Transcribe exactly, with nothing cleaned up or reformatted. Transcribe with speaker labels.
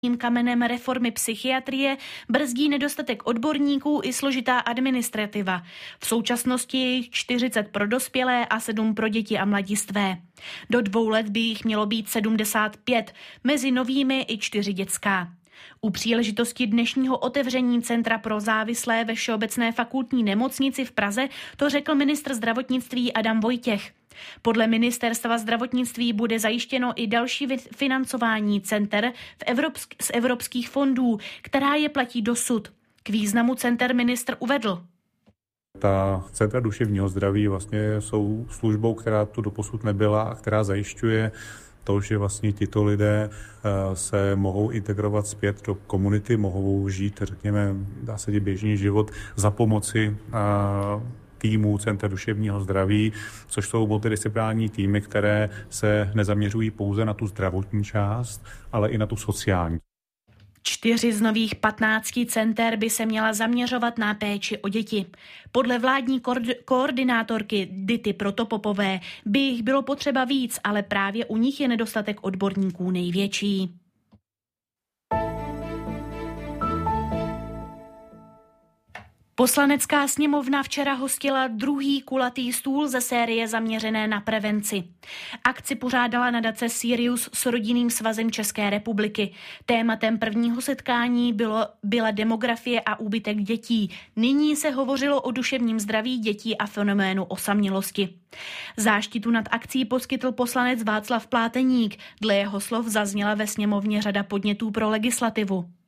Speaker 1: kamenem reformy psychiatrie brzdí nedostatek odborníků i složitá administrativa. V současnosti je jich čtyřicet pro dospělé a sedm pro děti a mladistvé. Do dvou let by jich mělo být sedmdesát pět, mezi novými i čtyři dětská. U příležitosti dnešního otevření Centra pro závislé ve Všeobecné fakultní nemocnici v Praze to řekl ministr zdravotnictví Adam Vojtěch. Podle ministerstva zdravotnictví bude zajištěno i další financování center v evropsk- z evropských fondů, která je platí dosud. K významu center ministr uvedl.
Speaker 2: Ta centra duševního zdraví vlastně jsou službou, která tu doposud nebyla a která zajišťuje to, že vlastně tito lidé se mohou integrovat zpět do komunity, mohou žít, řekněme, dá se říct běžný život za pomoci týmů Centra duševního zdraví, což jsou multidisciplinární týmy, které se nezaměřují pouze na tu zdravotní část, ale i na tu sociální.
Speaker 1: Čtyři z nových patnácti center by se měla zaměřovat na péči o děti. Podle vládní koordinátorky Dity Protopopové by jich bylo potřeba víc, ale právě u nich je nedostatek odborníků největší. Poslanecká sněmovna včera hostila druhý kulatý stůl ze série zaměřené na prevenci. Akci pořádala nadace Sirius s Rodinným svazem České republiky. Tématem prvního setkání bylo, byla demografie a úbytek dětí. Nyní se hovořilo o duševním zdraví dětí a fenoménu osamělosti. Záštitu nad akcí poskytl poslanec Václav Pláteník. Dle jeho slov zazněla ve sněmovně řada podnětů pro legislativu.